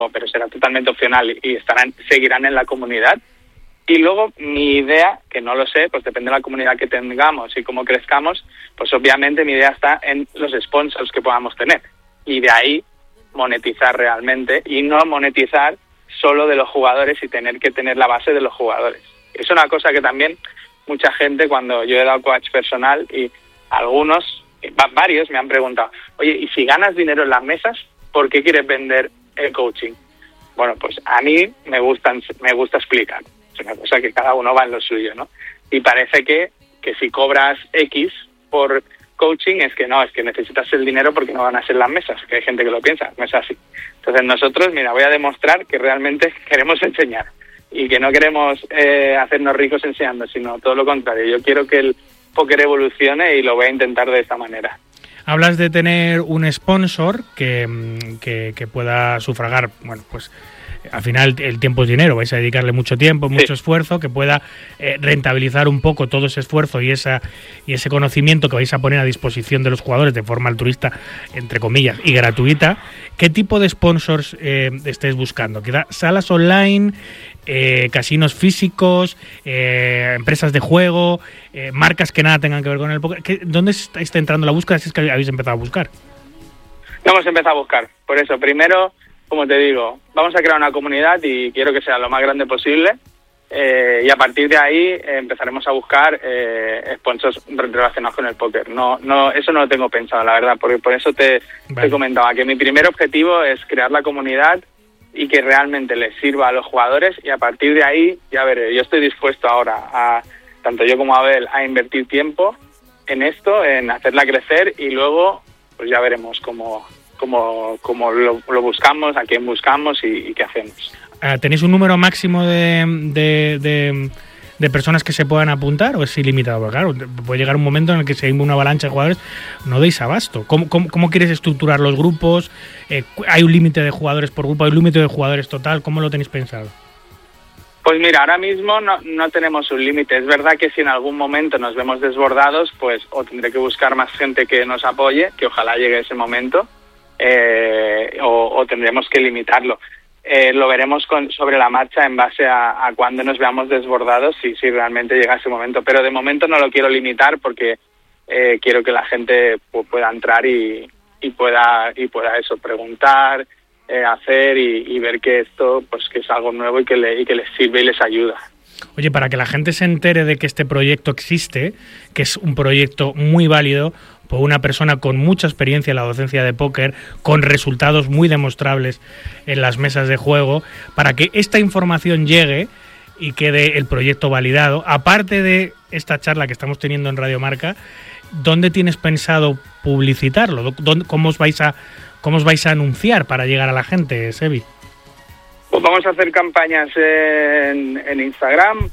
pero será totalmente opcional y seguirán en la comunidad. Y luego mi idea, que no lo sé, pues depende de la comunidad que tengamos y cómo crezcamos, pues obviamente mi idea está en los sponsors que podamos tener. Y de ahí monetizar realmente y no monetizar solo de los jugadores y tener que tener la base de los jugadores. Es una cosa que también mucha gente, cuando yo he dado coach personal y varios me han preguntado, oye, ¿y si ganas dinero en las mesas, por qué quieres vender el coaching? Bueno, pues a mí me gusta explicar. Es una cosa que cada uno va en lo suyo, ¿no? Y parece que si cobras X por coaching es que necesitas el dinero porque no ganas en las mesas, que hay gente que lo piensa, no es así. Entonces nosotros, voy a demostrar que realmente queremos enseñar y que no queremos hacernos ricos enseñando, sino todo lo contrario. Yo quiero que el póker evolucione y lo voy a intentar de esta manera. Hablas de tener un sponsor que pueda sufragar, bueno, pues al final el tiempo es dinero, vais a dedicarle mucho tiempo, mucho esfuerzo, que pueda rentabilizar un poco todo ese esfuerzo y ese conocimiento que vais a poner a disposición de los jugadores de forma altruista, entre comillas, y gratuita. ¿Qué tipo de sponsors estáis buscando? ¿Quizá salas online, casinos físicos, empresas de juego, marcas que nada tengan que ver con el póker? ¿Dónde estáis entrando la búsqueda si es que habéis empezado a buscar? Hemos empezado a buscar, por eso, primero, como te digo, vamos a crear una comunidad y quiero que sea lo más grande posible y a partir de ahí empezaremos a buscar sponsors relacionados con el póker. No, eso no lo tengo pensado, la verdad, porque por eso te comentaba que mi primer objetivo es crear la comunidad y que realmente les sirva a los jugadores y a partir de ahí, ya veré, yo estoy dispuesto ahora, tanto yo como Abel, a invertir tiempo en esto, en hacerla crecer y luego pues ya veremos cómo lo buscamos, a quién buscamos y qué hacemos. ¿Tenéis un número máximo de personas que se puedan apuntar o es ilimitado? Porque claro, puede llegar un momento en el que si hay una avalancha de jugadores no deis abasto. ¿Cómo quieres estructurar los grupos? ¿Hay un límite de jugadores por grupo? ¿Hay un límite de jugadores total? ¿Cómo lo tenéis pensado? Pues mira, ahora mismo no tenemos un límite. Es verdad que si en algún momento nos vemos desbordados, pues o tendré que buscar más gente que nos apoye, que ojalá llegue ese momento, o tendremos que limitarlo. Lo veremos sobre la marcha en base a cuando nos veamos desbordados si realmente llega ese momento. Pero de momento no lo quiero limitar porque quiero que la gente pueda entrar y pueda eso, preguntar, hacer y ver que esto pues que es algo nuevo y que les sirve y les ayuda. Oye, para que la gente se entere de que este proyecto existe, que es un proyecto muy válido, por una persona con mucha experiencia en la docencia de póker, con resultados muy demostrables en las mesas de juego, para que esta información llegue y quede el proyecto validado, aparte de esta charla que estamos teniendo en Radio Marca, ¿dónde tienes pensado publicitarlo? ¿Cómo os vais a anunciar para llegar a la gente, Sebi? Pues vamos a hacer campañas en Instagram,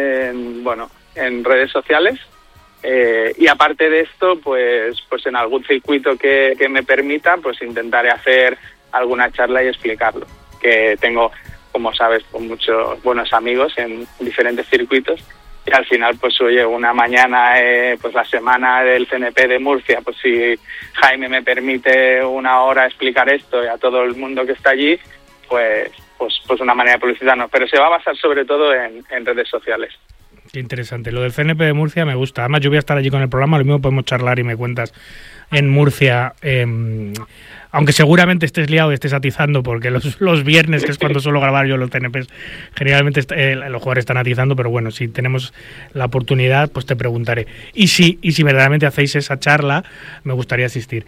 en redes sociales. Y aparte de esto, pues en algún circuito que me permita, pues intentaré hacer alguna charla y explicarlo. Que tengo, como sabes, con muchos buenos amigos en diferentes circuitos. Y al final, pues oye, una mañana, pues la semana del CNP de Murcia, pues si Jaime me permite una hora explicar esto y a todo el mundo que está allí, pues una manera de publicitarnos. Pero se va a basar sobre todo en redes sociales. Qué interesante. Lo del CNP de Murcia me gusta. Además, yo voy a estar allí con el programa, lo mismo podemos charlar y me cuentas en Murcia. Aunque seguramente estés liado y estés atizando, porque los viernes, que es cuando suelo grabar yo los CNPs, generalmente los jugadores están atizando, pero bueno, si tenemos la oportunidad, pues te preguntaré. Y si verdaderamente hacéis esa charla, me gustaría asistir.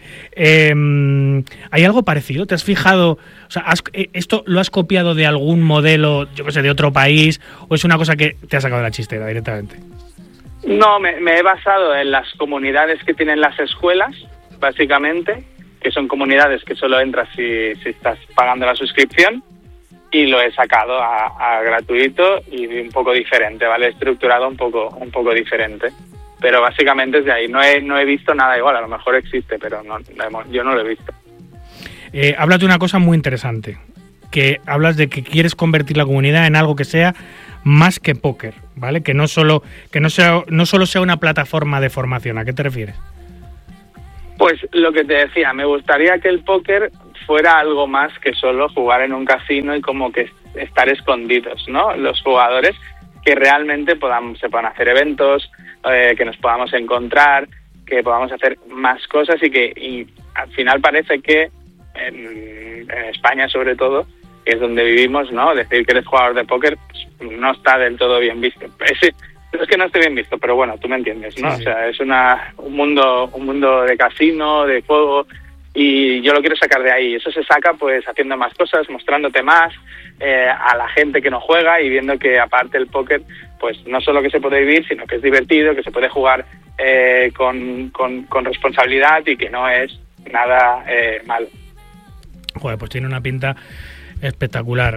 ¿Hay algo parecido? ¿Te has fijado? O sea, ¿esto lo has copiado de algún modelo, yo qué sé, de otro país, o es una cosa que te ha sacado de la chistera directamente? No, me he basado en las comunidades que tienen las escuelas, básicamente, que son comunidades que solo entras si estás pagando la suscripción, y lo he sacado a gratuito y un poco diferente, ¿vale? Estructurado un poco diferente. Pero básicamente es de ahí. No he visto nada igual, a lo mejor existe, pero yo no lo he visto. Hablas de una cosa muy interesante, que hablas de que quieres convertir la comunidad en algo que sea más que póker, ¿vale? Que no solo sea una plataforma de formación. ¿A qué te refieres? Pues lo que te decía, me gustaría que el póker fuera algo más que solo jugar en un casino y como que estar escondidos, ¿no? Los jugadores, que realmente se puedan hacer eventos, que nos podamos encontrar, que podamos hacer más cosas y al final parece que en España sobre todo, que es donde vivimos, ¿no? Decir que eres jugador de póker pues, no está del todo bien visto. No es que no esté bien visto, pero bueno, tú me entiendes, ¿no? Sí, sí. O sea, es un mundo de casino, de juego, y yo lo quiero sacar de ahí. Eso se saca pues haciendo más cosas, mostrándote más a la gente que no juega y viendo que aparte el póker, pues no solo que se puede vivir, sino que es divertido, que se puede jugar con responsabilidad y que no es nada malo. Joder, pues tiene una pinta espectacular.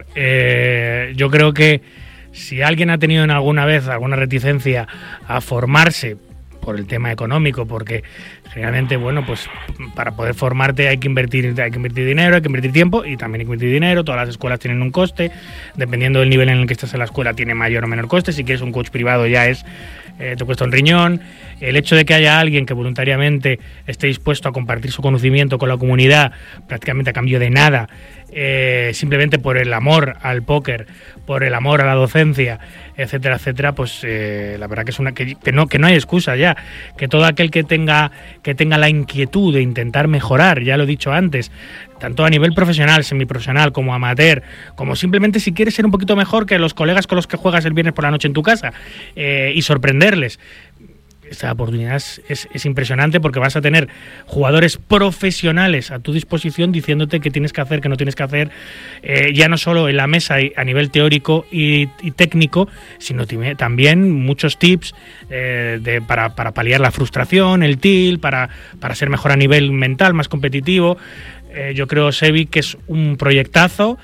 Yo creo que si alguien ha tenido en alguna vez alguna reticencia a formarse por el tema económico, porque generalmente, bueno, pues para poder formarte hay que invertir dinero, hay que invertir tiempo y también hay que invertir dinero. Todas las escuelas tienen un coste, dependiendo del nivel en el que estás en la escuela tiene mayor o menor coste. Si quieres un coach privado ya te cuesta un riñón. El hecho de que haya alguien que voluntariamente esté dispuesto a compartir su conocimiento con la comunidad prácticamente a cambio de nada, simplemente por el amor al póker, por el amor a la docencia, etcétera, etcétera, pues la verdad que es que no hay excusa ya. Que todo aquel que tenga la inquietud de intentar mejorar, ya lo he dicho antes, tanto a nivel profesional, semiprofesional, como amateur, como simplemente si quieres ser un poquito mejor que los colegas con los que juegas el viernes por la noche en tu casa y sorprenderles. Esta oportunidad es impresionante porque vas a tener jugadores profesionales a tu disposición diciéndote qué tienes que hacer, qué no tienes que hacer, ya no solo en la mesa a nivel teórico y técnico, sino también muchos tips para paliar la frustración, el tilt, para ser mejor a nivel mental, más competitivo. Yo creo, Sebi, que es un proyectazo,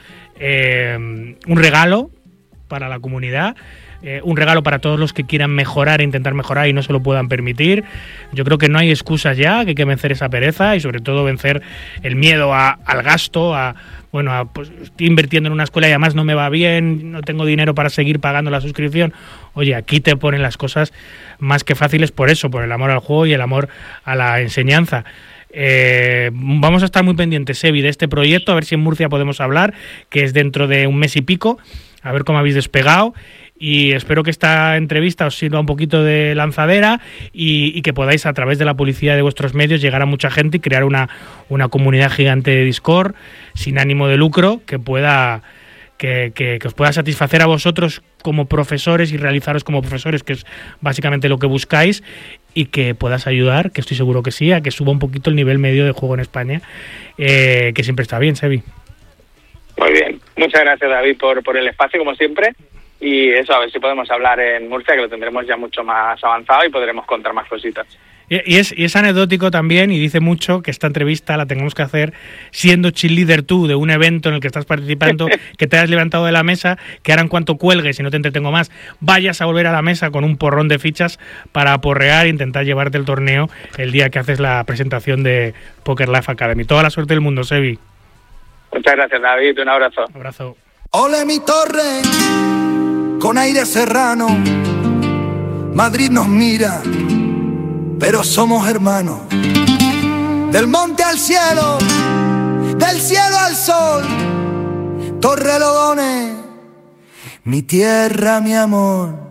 un regalo para la comunidad. Un regalo para todos los que quieran mejorar e intentar mejorar y no se lo puedan permitir. Yo creo que no hay excusas ya, que hay que vencer esa pereza y sobre todo vencer el miedo al gasto, pues estoy invirtiendo en una escuela y además no me va bien, no tengo dinero para seguir pagando la suscripción. Oye, aquí te ponen las cosas más que fáciles por eso, por el amor al juego y el amor a la enseñanza. Vamos a estar muy pendientes, Sebi, de este proyecto, a ver si en Murcia podemos hablar, que es dentro de un mes y pico, a ver cómo habéis despegado. Y espero que esta entrevista os sirva un poquito de lanzadera y que podáis, a través de la publicidad de vuestros medios, llegar a mucha gente y crear una comunidad gigante de Discord sin ánimo de lucro que os pueda satisfacer a vosotros como profesores y realizaros como profesores, que es básicamente lo que buscáis, y que puedas ayudar, que estoy seguro que sí, a que suba un poquito el nivel medio de juego en España, que siempre está bien, Sebi. Muy bien. Muchas gracias, David, por el espacio, como siempre. Y eso, a ver si podemos hablar en Murcia, que lo tendremos ya mucho más avanzado y podremos contar más cositas. Y es anecdótico también, y dice mucho que esta entrevista la tengamos que hacer siendo cheerleader tú de un evento en el que estás participando, que te has levantado de la mesa, que ahora en cuanto cuelgues, y no te entretengo más, vayas a volver a la mesa con un porrón de fichas para aporrear e intentar llevarte el torneo el día que haces la presentación de Poker Life Academy. Toda la suerte del mundo, Sebi. Muchas gracias, David. Un abrazo. Un abrazo. Ole mi torre, con aire serrano, Madrid nos mira, pero somos hermanos. Del monte al cielo, del cielo al sol, Torrelodones, mi tierra, mi amor.